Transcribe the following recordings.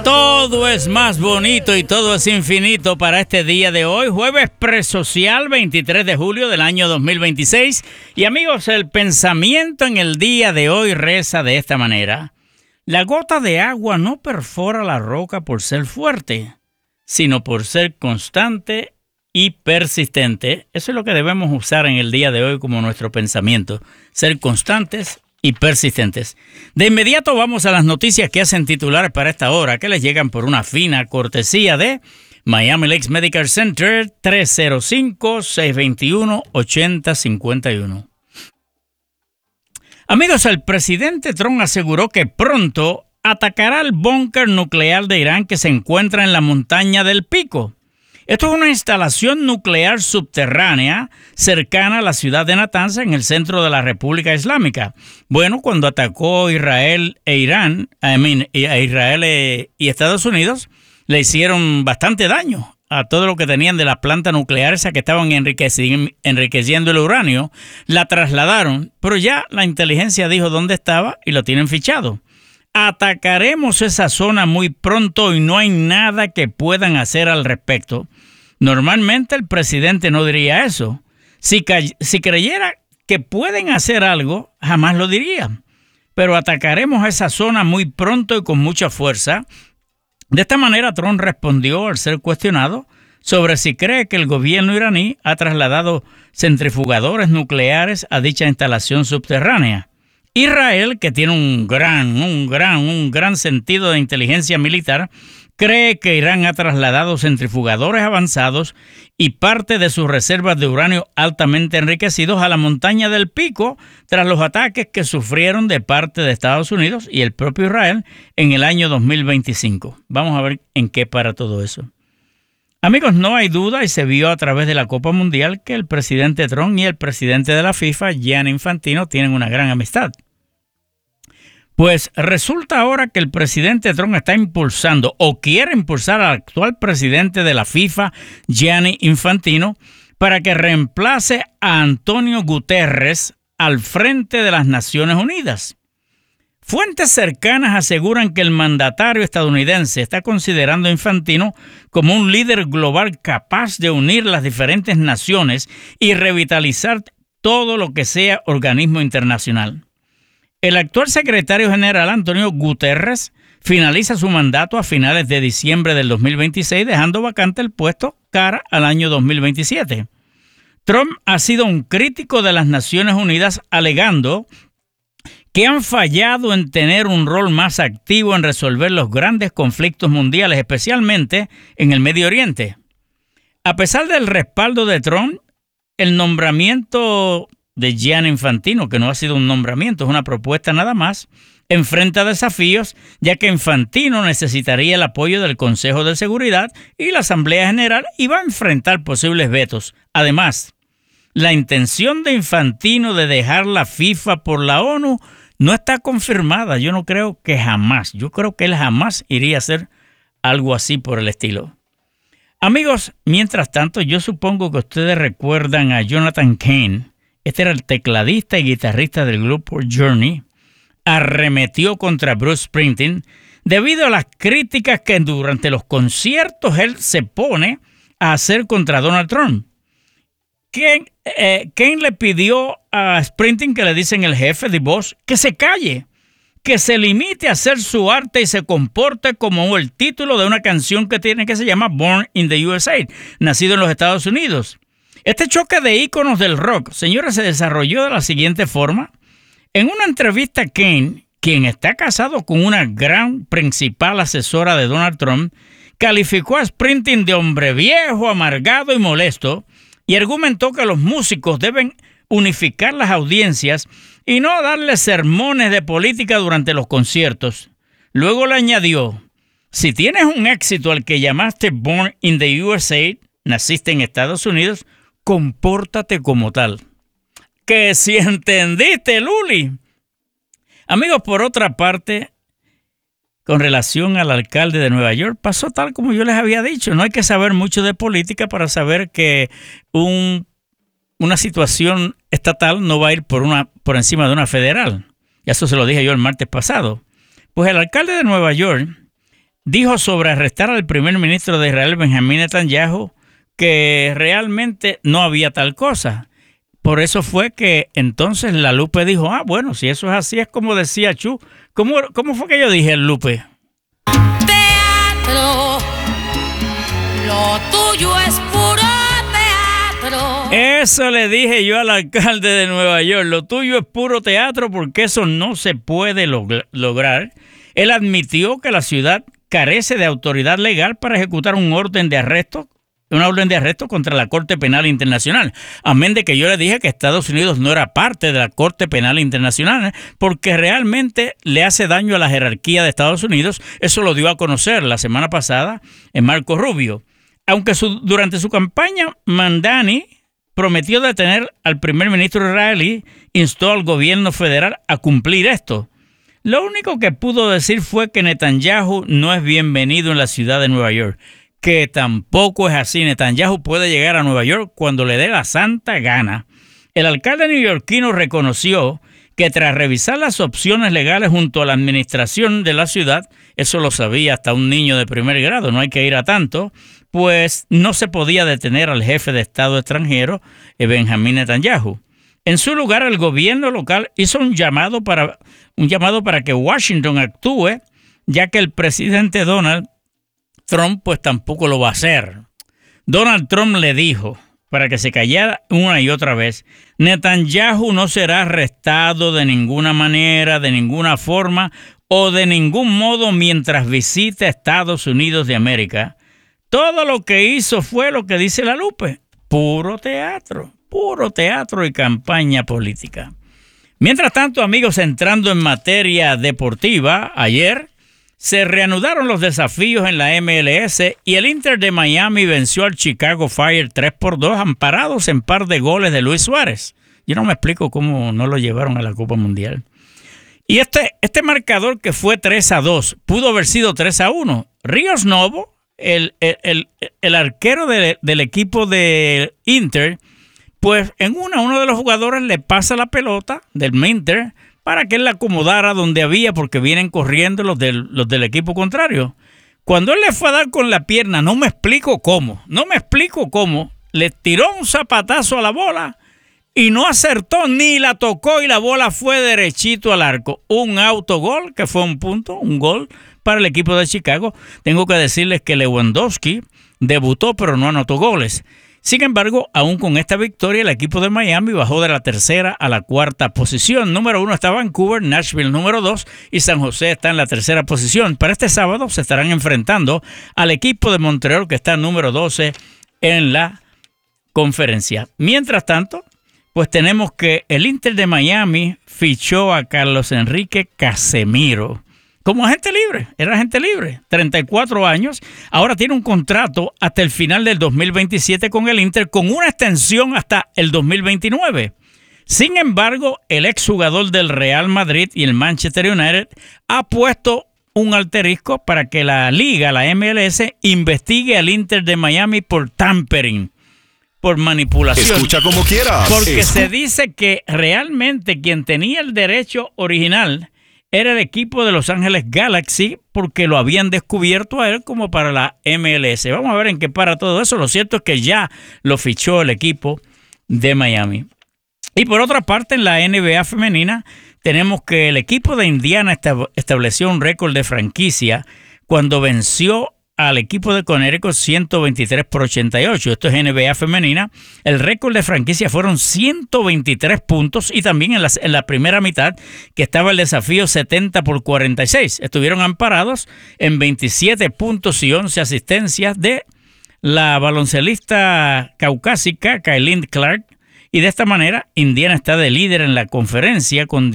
Todo es más bonito y todo es infinito para este día de hoy, jueves presocial 23 de julio del año 2026. Y amigos, el pensamiento en el día de hoy reza de esta manera: la gota de agua no perfora la roca por ser fuerte, sino por ser constante y persistente. Eso es lo que debemos usar en el día de hoy como nuestro pensamiento, ser constantes y persistentes. De inmediato vamos a las noticias que hacen titular para esta hora, que les llegan por una fina cortesía de Miami Lakes Medical Center, 305-621-8051. Amigos, el presidente Trump aseguró que pronto atacará el búnker nuclear de Irán que se encuentra en la montaña del Pico. Esto es una instalación nuclear subterránea cercana a la ciudad de Natanz, en el centro de la República Islámica. Bueno, cuando atacó Israel y Estados Unidos, le hicieron bastante daño a todo lo que tenían de la planta nuclear esa que estaban enriqueciendo el uranio. La trasladaron, pero ya la inteligencia dijo dónde estaba y lo tienen fichado. Atacaremos esa zona muy pronto y no hay nada que puedan hacer al respecto. Normalmente el presidente no diría eso. Si creyera que pueden hacer algo, jamás lo diría. Pero atacaremos esa zona muy pronto y con mucha fuerza. De esta manera, Trump respondió al ser cuestionado sobre si cree que el gobierno iraní ha trasladado centrifugadores nucleares a dicha instalación subterránea. Israel, que tiene un gran sentido de inteligencia militar, cree que Irán ha trasladado centrifugadores avanzados y parte de sus reservas de uranio altamente enriquecidos a la montaña del Pico tras los ataques que sufrieron de parte de Estados Unidos y el propio Israel en el año 2025. Vamos a ver en qué para todo eso. Amigos, no hay duda y se vio a través de la Copa Mundial que el presidente Trump y el presidente de la FIFA, Gianni Infantino, tienen una gran amistad. Pues resulta ahora que el presidente Trump está impulsando o quiere impulsar al actual presidente de la FIFA, Gianni Infantino, para que reemplace a Antonio Guterres al frente de las Naciones Unidas. Fuentes cercanas aseguran que el mandatario estadounidense está considerando a Infantino como un líder global capaz de unir las diferentes naciones y revitalizar todo lo que sea organismo internacional. El actual secretario general, Antonio Guterres, finaliza su mandato a finales de diciembre del 2026, dejando vacante el puesto cara al año 2027. Trump ha sido un crítico de las Naciones Unidas, alegando que han fallado en tener un rol más activo en resolver los grandes conflictos mundiales, especialmente en el Medio Oriente. A pesar del respaldo de Trump, el nombramiento de Gianni Infantino, que no ha sido un nombramiento, es una propuesta nada más, enfrenta desafíos, ya que Infantino necesitaría el apoyo del Consejo de Seguridad y la Asamblea General y va a enfrentar posibles vetos. Además, la intención de Infantino de dejar la FIFA por la ONU no está confirmada. Yo no creo que jamás, yo creo que él jamás iría a hacer algo así por el estilo. Amigos, mientras tanto, yo supongo que ustedes recuerdan a Jonathan Cain. Este era el tecladista y guitarrista del grupo Journey. Arremetió contra Bruce Springsteen debido a las críticas que durante los conciertos él se pone a hacer contra Donald Trump. Cain le pidió a Springsteen, que le dicen el jefe de voz, que se calle, que se limite a hacer su arte y se comporte como el título de una canción que se llama Born in the USA, nacido en los Estados Unidos. Este choque de íconos del rock, señores, se desarrolló de la siguiente forma. En una entrevista, Cain, quien está casado con una gran principal asesora de Donald Trump, calificó a Springsteen de hombre viejo, amargado y molesto y argumentó que los músicos deben unificar las audiencias y no darle sermones de política durante los conciertos. Luego le añadió: si tienes un éxito al que llamaste Born in the USA, naciste en Estados Unidos, compórtate como tal. Que si entendiste, Luli. Amigos, por otra parte, con relación al alcalde de Nueva York, pasó tal como yo les había dicho. No hay que saber mucho de política para saber que una situación estatal no va a ir por encima de una federal. Y eso se lo dije yo el martes pasado. Pues el alcalde de Nueva York dijo sobre arrestar al primer ministro de Israel, Benjamín Netanyahu, que realmente no había tal cosa. Por eso fue que entonces la Lupe dijo, bueno, si eso es así, es como decía Chu. ¿Cómo fue que yo dije, Lupe? Teatro, lo tuyo es puro teatro. Eso le dije yo al alcalde de Nueva York, lo tuyo es puro teatro porque eso no se puede lograr. Él admitió que la ciudad carece de autoridad legal para ejecutar una orden de arresto contra la Corte Penal Internacional. Amén de que yo le dije que Estados Unidos no era parte de la Corte Penal Internacional, porque realmente le hace daño a la jerarquía de Estados Unidos. Eso lo dio a conocer la semana pasada en Marco Rubio. Aunque durante su campaña, Mamdani prometió detener al primer ministro israelí, instó al gobierno federal a cumplir esto. Lo único que pudo decir fue que Netanyahu no es bienvenido en la ciudad de Nueva York, que tampoco es así. Netanyahu puede llegar a Nueva York cuando le dé la santa gana. El alcalde neoyorquino reconoció que tras revisar las opciones legales junto a la administración de la ciudad, eso lo sabía hasta un niño de primer grado, no hay que ir a tanto, pues no se podía detener al jefe de Estado extranjero, Benjamín Netanyahu. En su lugar, el gobierno local hizo un llamado para que Washington actúe, ya que el presidente Donald Trump pues tampoco lo va a hacer. Donald Trump le dijo, para que se callara una y otra vez, Netanyahu no será arrestado de ninguna manera, de ninguna forma o de ningún modo mientras visite Estados Unidos de América. Todo lo que hizo fue lo que dice la Lupe, puro teatro y campaña política. Mientras tanto, amigos, entrando en materia deportiva, ayer se reanudaron los desafíos en la MLS y el Inter de Miami venció al Chicago Fire 3-2, amparados en par de goles de Luis Suárez. Yo no me explico cómo no lo llevaron a la Copa Mundial. Y este marcador que fue 3-2, pudo haber sido 3-1. Ríos Novo, el arquero del equipo de Inter, pues en uno de los jugadores le pasa la pelota del Inter para que él la acomodara donde había, porque vienen corriendo los del equipo contrario. Cuando él le fue a dar con la pierna, no me explico cómo, le tiró un zapatazo a la bola y no acertó ni la tocó y la bola fue derechito al arco. Un autogol que fue un gol para el equipo de Chicago. Tengo que decirles que Lewandowski debutó pero no anotó goles. Sin embargo, aún con esta victoria, el equipo de Miami bajó de la tercera a la cuarta posición. Número 1 está Vancouver, Nashville número 2 y San José está en la tercera posición. Para este sábado se estarán enfrentando al equipo de Montreal, que está número 12 en la conferencia. Mientras tanto, pues tenemos que el Inter de Miami fichó a Carlos Enrique Casemiro como agente libre, era agente libre, 34 años, ahora tiene un contrato hasta el final del 2027 con el Inter, con una extensión hasta el 2029. Sin embargo, el exjugador del Real Madrid y el Manchester United ha puesto un asterisco para que la liga, la MLS, investigue al Inter de Miami por tampering, por manipulación. Escucha como quieras. Porque se dice que realmente quien tenía el derecho original era el equipo de Los Ángeles Galaxy, porque lo habían descubierto a él como para la MLS. Vamos a ver en qué para todo eso. Lo cierto es que ya lo fichó el equipo de Miami. Y por otra parte, en la NBA femenina, tenemos que el equipo de Indiana estableció un récord de franquicia cuando venció al equipo de Connecticut 123-88. Esto es NBA femenina. El récord de franquicia fueron 123 puntos y también en la primera mitad, que estaba el desafío 70-46. Estuvieron amparados en 27 puntos y 11 asistencias de la baloncelista caucásica Kaitlyn Clark. Y de esta manera, Indiana está de líder en la conferencia con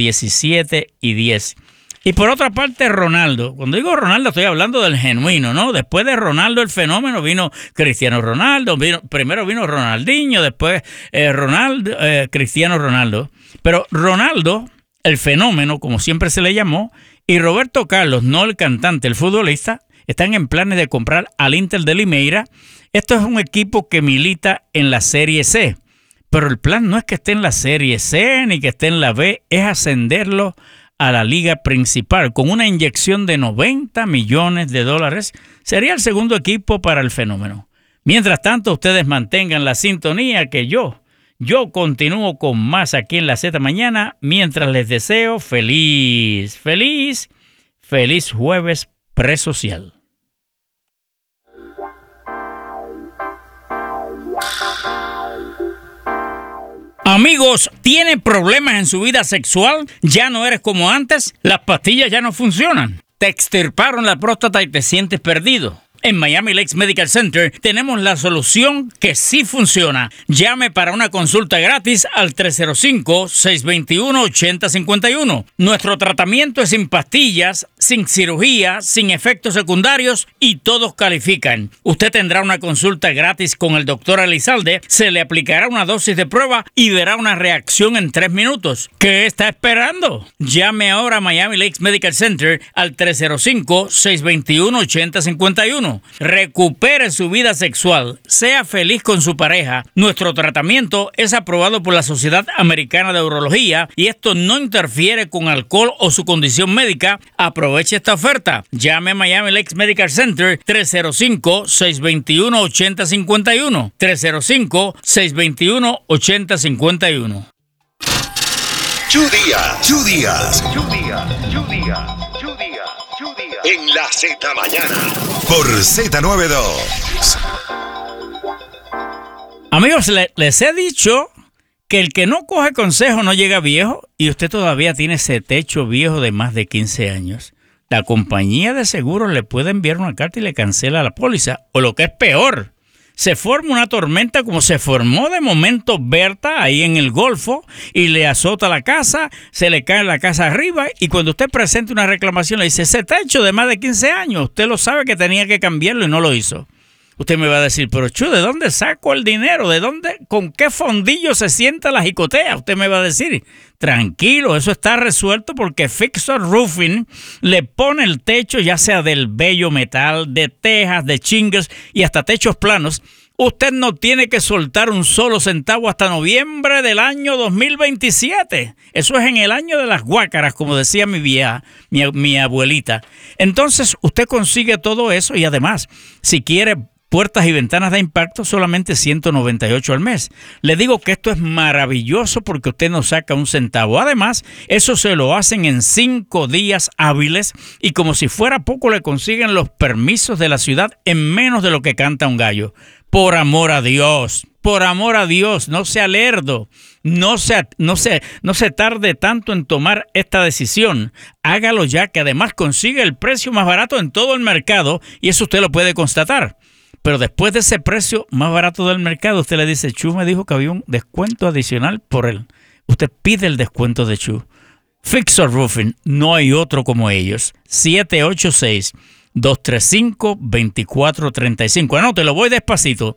17-10. Y por otra parte, Ronaldo. Cuando digo Ronaldo, estoy hablando del genuino, ¿no? Después de Ronaldo, el fenómeno, vino Cristiano Ronaldo. Primero vino Ronaldinho, después Cristiano Ronaldo. Pero Ronaldo, el fenómeno, como siempre se le llamó, y Roberto Carlos, no el cantante, el futbolista, están en planes de comprar al Inter de Limeira. Esto es un equipo que milita en la Serie C. Pero el plan no es que esté en la Serie C ni que esté en la B, es ascenderlo a la liga principal con una inyección de $90 millones. Sería el segundo equipo para el fenómeno. Mientras tanto, ustedes mantengan la sintonía que yo continúo con más aquí en la Z Mañana, mientras les deseo feliz jueves presocial. Amigos, ¿tiene problemas en su vida sexual? ¿Ya no eres como antes? ¿Las pastillas ya no funcionan? ¿Te extirparon la próstata y te sientes perdido? En Miami Lakes Medical Center tenemos la solución que sí funciona. Llame para una consulta gratis al 305-621-8051. Nuestro tratamiento es sin pastillas, sin cirugía, sin efectos secundarios y todos califican. Usted tendrá una consulta gratis con el doctor Elizalde, se le aplicará una dosis de prueba y verá una reacción en 3 minutos. ¿Qué está esperando? Llame ahora a Miami Lakes Medical Center al 305-621-8051. Recupere su vida sexual, sea feliz con su pareja. Nuestro tratamiento es aprobado por la Sociedad Americana de Urología y esto no interfiere con alcohol o su condición médica. Aproveche esta oferta. Llame a Miami Lakes Medical Center 305-621-8051. 305-621-8051. Chu Díaz. En la Z Mañana por Z92. Amigos, les he dicho que el que no coge consejo no llega viejo y usted todavía tiene ese techo viejo de más de 15 años. La compañía de seguros le puede enviar una carta y le cancela la póliza. O lo que es peor, se forma una tormenta como se formó de momento Berta ahí en el Golfo y le azota la casa, se le cae la casa arriba y cuando usted presenta una reclamación le dice, ese techo de más de 15 años, usted lo sabe que tenía que cambiarlo y no lo hizo. Usted me va a decir, pero Chu, ¿de dónde saco el dinero? ¿De dónde? ¿Con qué fondillo se sienta la jicotea? Usted me va a decir, tranquilo, eso está resuelto porque Fixer Roofing le pone el techo, ya sea del bello metal, de tejas, de shingles y hasta techos planos. Usted no tiene que soltar un solo centavo hasta noviembre del año 2027. Eso es en el año de las guácaras, como decía mi abuelita. Entonces, usted consigue todo eso y además, si quiere puertas y ventanas de impacto, solamente $198 al mes. Le digo que esto es maravilloso porque usted no saca un centavo. Además, eso se lo hacen en 5 días hábiles y como si fuera poco le consiguen los permisos de la ciudad en menos de lo que canta un gallo. Por amor a Dios, no sea lerdo, no se tarde tanto en tomar esta decisión. Hágalo ya, que además consigue el precio más barato en todo el mercado y eso usted lo puede constatar. Pero después de ese precio más barato del mercado, usted le dice, Chu me dijo que había un descuento adicional por él. Usted pide el descuento de Chu. Fixer Roofing, no hay otro como ellos. 786-235-2435. Anótelo, voy despacito.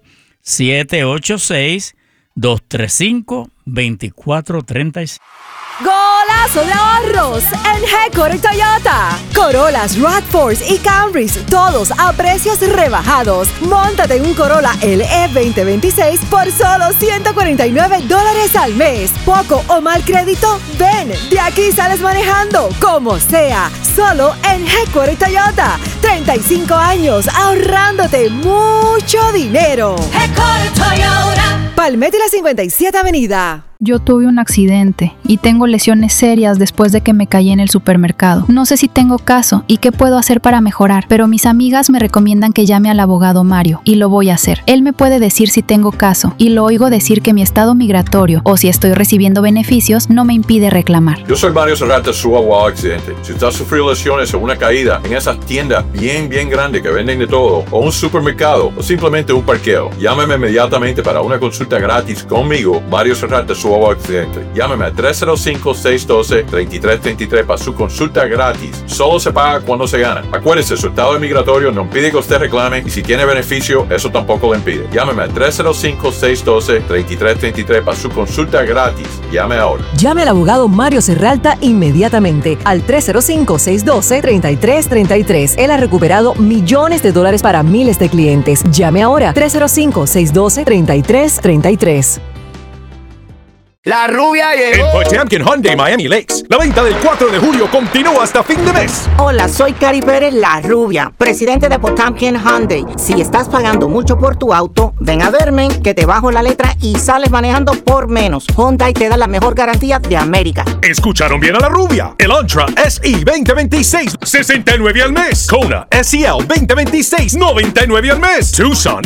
786-235-2435. ¡Golazo de ahorros en Heckler Toyota! Corollas, RAV4s y Camrys, todos a precios rebajados. Móntate en un Corolla LE 2026 por solo $149 al mes. ¿Poco o mal crédito? Ven, de aquí sales manejando, como sea. Solo en Heckler Toyota. 35 años ahorrándote mucho dinero. Heckler Toyota. Palmetto y la 57 Avenida. Yo tuve un accidente y tengo lesiones serias después de que me caí en el supermercado. No sé si tengo caso y qué puedo hacer para mejorar, pero mis amigas me recomiendan que llame al abogado Mario y lo voy a hacer. Él me puede decir si tengo caso y lo oigo decir que mi estado migratorio o si estoy recibiendo beneficios no me impide reclamar. Yo soy Mario Serrata, su abogado accidente. Si usted ha sufrido lesiones o una caída en esas tiendas bien grandes que venden de todo, o un supermercado, o simplemente un parqueo, llámeme inmediatamente para una consulta gratis conmigo, Mario Serrata, su abogado accidente. Llámeme a 305-612-3333 para su consulta gratis. Solo se paga cuando se gana. Acuérdese, su estado migratorio no impide que usted reclame y si tiene beneficio, eso tampoco le impide. Llámeme a 305-612-3333 para su consulta gratis. Llame ahora. Llame al abogado Mario Serralta inmediatamente al 305-612-3333. Él ha recuperado millones de dólares para miles de clientes. Llame ahora 305-612-3333. La rubia llegó. En Potemkin Hyundai Miami Lakes, la venta del 4 de julio continúa hasta fin de mes. Hola, soy Cari Pérez, la rubia, presidente de Potemkin Hyundai. Si estás pagando mucho por tu auto, ven a verme, que te bajo la letra y sales manejando por menos. Hyundai te da la mejor garantía de América. Escucharon bien a la rubia. El Antra SE 2026, $69 al mes. Kona SEL 2026, $99 al mes. Tucson